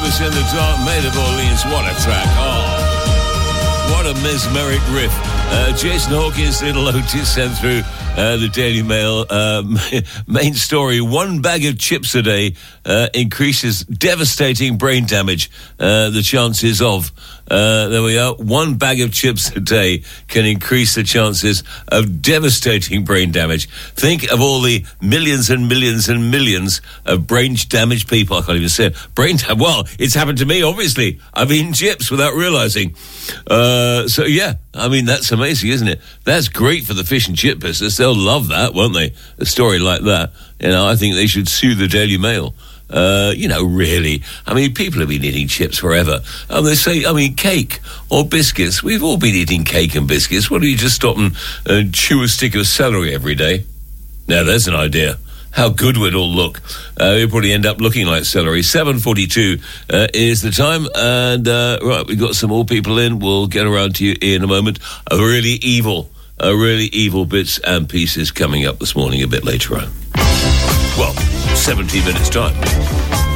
Octopus in the Dark, Made of Orleans. What a track. Oh, what a mesmeric riff. Jason Hawkins, Little Otis sent through the Daily Mail. Main story, 1 bag of chips a day increases devastating brain damage. The chances of. There we are. 1 bag of chips a day can increase the chances of devastating brain damage. Think of all the millions and millions and millions of brain-damaged people. I can't even say it. Well, it's happened to me, obviously. I've eaten chips without realising. So, yeah, I mean, that's amazing, isn't it? That's great for the fish and chip business. They'll love that, won't they? A story like that. You know, I think they should sue the Daily Mail. Really. I mean, people have been eating chips forever. And they say, cake or biscuits. We've all been eating cake and biscuits. Why don't you just stop and chew a stick of celery every day? Now, there's an idea. How good would it all look? We'll probably end up looking like celery. 7:42 is the time. And, right, we've got some more people in. We'll get around to you in a moment. Really evil bits and pieces coming up this morning a bit later on. Well, 17 minutes time.